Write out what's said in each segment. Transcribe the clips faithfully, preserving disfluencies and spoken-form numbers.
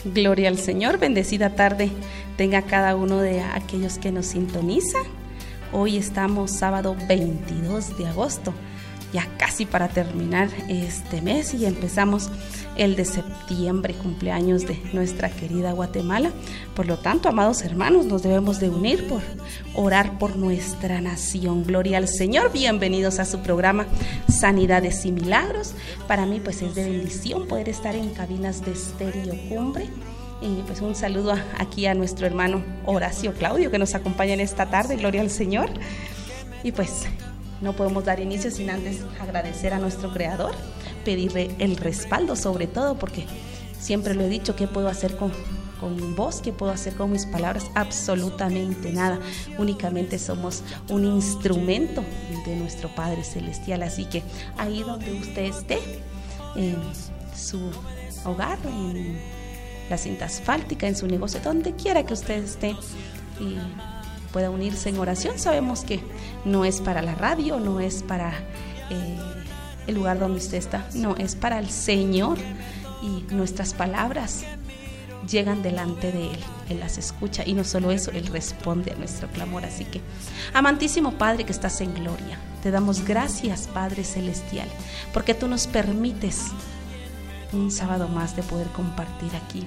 Gloria al Señor, bendecida tarde tenga cada uno de aquellos que nos sintonizan. Hoy estamos sábado veintidós de agosto, ya casi para terminar este mes y empezamos el de septiembre, cumpleaños de nuestra querida Guatemala. Por lo tanto, amados hermanos, nos debemos de unir por orar por nuestra nación. Gloria al Señor, bienvenidos a su programa Sanidades y Milagros. Para mí pues es de bendición poder estar en cabinas de Estéreo Cumbre. Y pues un saludo a, aquí a nuestro hermano Horacio Claudio que nos acompaña en esta tarde. Gloria al Señor. Y pues no podemos dar inicio sin antes agradecer a nuestro Creador, pedirle el respaldo sobre todo, porque siempre lo he dicho, ¿qué puedo hacer con, con mi voz? ¿Qué puedo hacer con mis palabras? Absolutamente nada, únicamente somos un instrumento de nuestro Padre Celestial. Así que ahí donde usted esté, en su hogar, en la cinta asfáltica, en su negocio, donde quiera que usted esté y pueda unirse en oración. Sabemos que no es para la radio, no es para eh, el lugar donde usted está, no, es para el Señor, y nuestras palabras llegan delante de Él, Él las escucha, y no solo eso, Él responde a nuestro clamor. Así que, amantísimo Padre que estás en gloria, te damos gracias, Padre Celestial, porque tú nos permites un sábado más de poder compartir aquí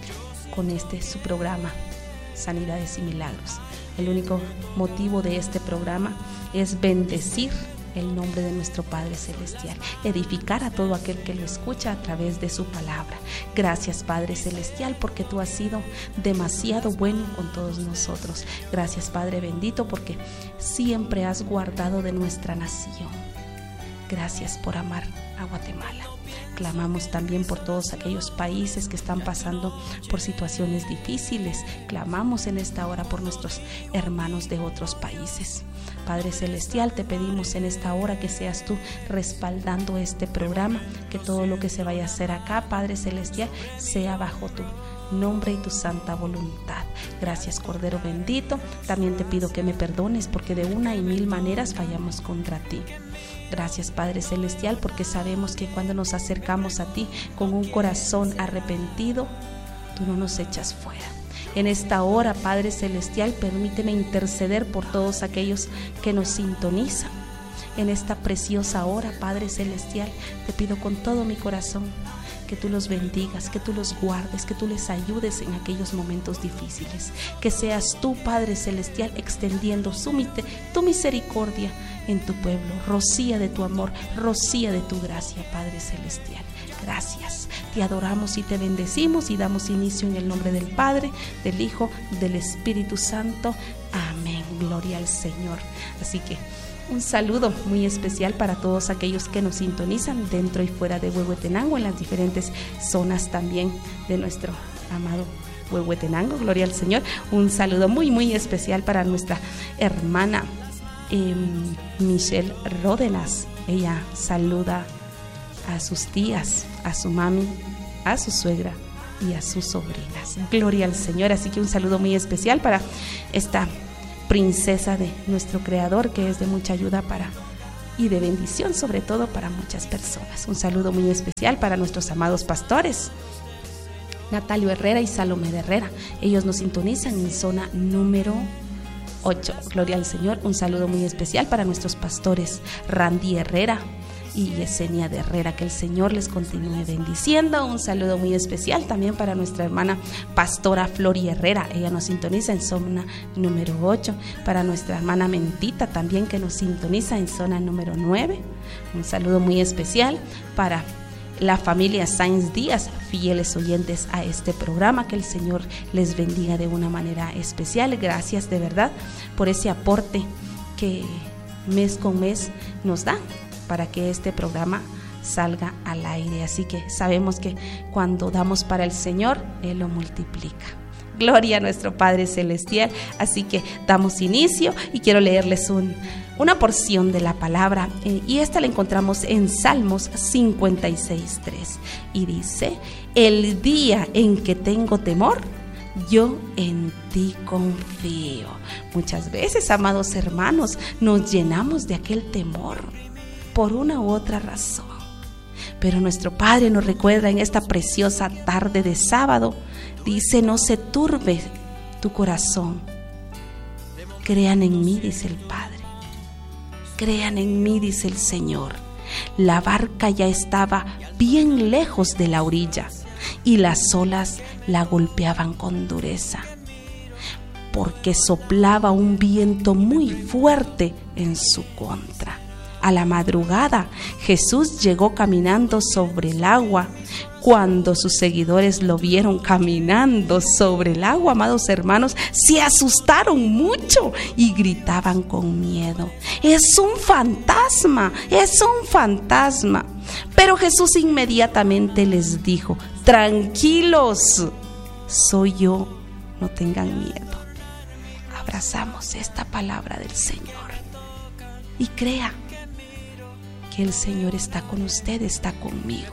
con este su programa Sanidades y Milagros. El único motivo de este programa es bendecir el nombre de nuestro Padre Celestial, edificar a todo aquel que lo escucha a través de su palabra. Gracias, Padre Celestial, porque tú has sido demasiado bueno con todos nosotros. Gracias, Padre bendito, porque siempre has guardado de nuestra nación. Gracias por amar a Guatemala. Clamamos también por todos aquellos países que están pasando por situaciones difíciles. Clamamos en esta hora por nuestros hermanos de otros países. Padre Celestial, te pedimos en esta hora que seas tú respaldando este programa, que todo lo que se vaya a hacer acá, Padre Celestial, sea bajo tu nombre y tu santa voluntad. Gracias, Cordero bendito. También te pido que me perdones, porque de una y mil maneras fallamos contra ti. Gracias, Padre Celestial, porque sabemos que cuando nos acercamos a ti con un corazón arrepentido, tú no nos echas fuera. En esta hora, Padre Celestial, permíteme interceder por todos aquellos que nos sintonizan. En esta preciosa hora, Padre Celestial, te pido con todo mi corazón que tú los bendigas, que tú los guardes, que tú les ayudes en aquellos momentos difíciles. Que seas tú, Padre Celestial, extendiendo su, tu misericordia en tu pueblo. Rocía de tu amor, rocía de tu gracia, Padre Celestial. Gracias, te adoramos y te bendecimos y damos inicio en el nombre del Padre, del Hijo, del Espíritu Santo. Amén, gloria al Señor. Así que un saludo muy especial para todos aquellos que nos sintonizan dentro y fuera de Huehuetenango, en las diferentes zonas también de nuestro amado Huehuetenango. Gloria al Señor. Un saludo muy muy especial para nuestra hermana eh, Michelle Ródenas. Ella saluda a sus tías, a su mami, a su suegra y a sus sobrinas. Gloria al Señor. Así que un saludo muy especial para esta princesa de nuestro Creador, que es de mucha ayuda para y de bendición sobre todo para muchas personas. Un saludo muy especial para nuestros amados pastores Natalio Herrera y Salomé de Herrera. Ellos nos sintonizan en zona número ocho. Gloria al Señor. Un saludo muy especial para nuestros pastores Randy Herrera y Yesenia de Herrera, que el Señor les continúe bendiciendo. Un saludo muy especial también para nuestra hermana pastora Flori Herrera, ella nos sintoniza en zona número ocho, para nuestra hermana Mentita también, que nos sintoniza en zona número nueve. Un saludo muy especial para la familia Sáenz Díaz, fieles oyentes a este programa, que el Señor les bendiga de una manera especial. Gracias de verdad por ese aporte que mes con mes nos da para que este programa salga al aire. Así que sabemos que cuando damos para el Señor, Él lo multiplica. Gloria a nuestro Padre Celestial. Así que damos inicio y quiero leerles un, una porción de la palabra, eh, y esta la encontramos en Salmos cincuenta y seis, tres, y dice: el día en que tengo temor, yo en ti confío. Muchas veces, amados hermanos, nos llenamos de aquel temor por una u otra razón. Pero nuestro Padre nos recuerda en esta preciosa tarde de sábado, dice: no se turbe tu corazón, crean en mí, dice el Padre, crean en mí, dice el Señor. La barca ya estaba bien lejos de la orilla y las olas la golpeaban con dureza, porque soplaba un viento muy fuerte en su contra. A la madrugada, Jesús llegó caminando sobre el agua. Cuando sus seguidores lo vieron caminando sobre el agua, amados hermanos, se asustaron mucho y gritaban con miedo: ¡es un fantasma! ¡Es un fantasma! Pero Jesús inmediatamente les dijo: tranquilos, soy yo, no tengan miedo. Abrazamos esta palabra del Señor y crea que el Señor está con usted, está conmigo.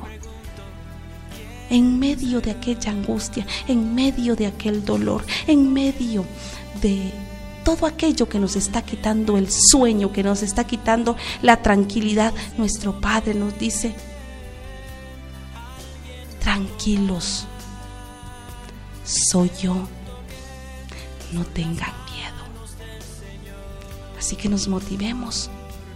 En medio de aquella angustia, en medio de aquel dolor, en medio de todo aquello que nos está quitando el sueño, que nos está quitando la tranquilidad, nuestro Padre nos dice: tranquilos, soy yo, no tengan miedo. Así que nos motivemos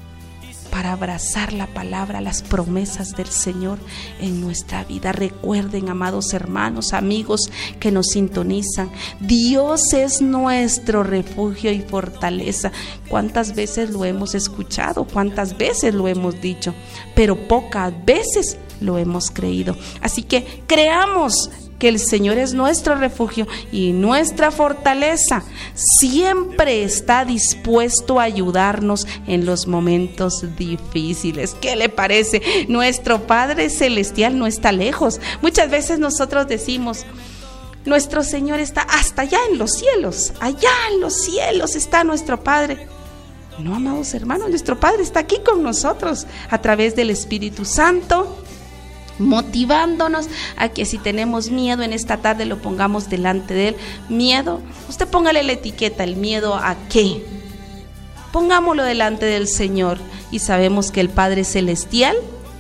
para abrazar la palabra, las promesas del Señor en nuestra vida. Recuerden, amados hermanos, amigos que nos sintonizan, Dios es nuestro refugio y fortaleza. ¿Cuántas veces lo hemos escuchado? ¿Cuántas veces lo hemos dicho? Pero pocas veces lo hemos creído. Así que creamos que el Señor es nuestro refugio y nuestra fortaleza. Siempre está dispuesto a ayudarnos en los momentos difíciles. ¿Qué le parece? Nuestro Padre Celestial no está lejos. Muchas veces nosotros decimos: nuestro Señor está hasta allá en los cielos. Allá en los cielos está nuestro Padre. No, amados hermanos, nuestro Padre está aquí con nosotros a través del Espíritu Santo, motivándonos a que si tenemos miedo en esta tarde lo pongamos delante de Él. Miedo, usted póngale la etiqueta, ¿el miedo a qué? Pongámoslo delante del Señor y sabemos que el Padre Celestial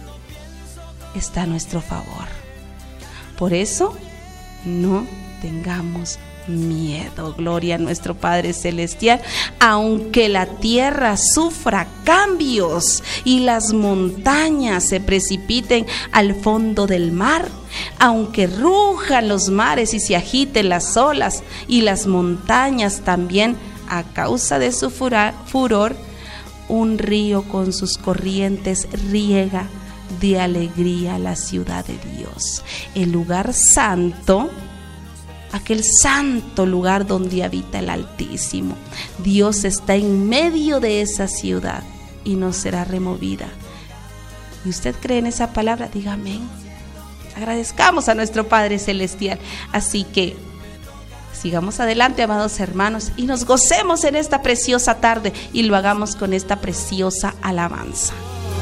está a nuestro favor. Por eso no tengamos miedo. Gloria a nuestro Padre Celestial. Aunque la tierra sufra cambios y las montañas se precipiten al fondo del mar, aunque rujan los mares y se agiten las olas y las montañas también a causa de su furor, un río con sus corrientes riega de alegría la ciudad de Dios, el lugar santo, aquel santo lugar donde habita el Altísimo. Dios está en medio de esa ciudad y no será removida. ¿Y usted cree en esa palabra? Diga amén. Agradezcamos a nuestro Padre Celestial. Así que sigamos adelante, amados hermanos, y nos gocemos en esta preciosa tarde y lo hagamos con esta preciosa alabanza.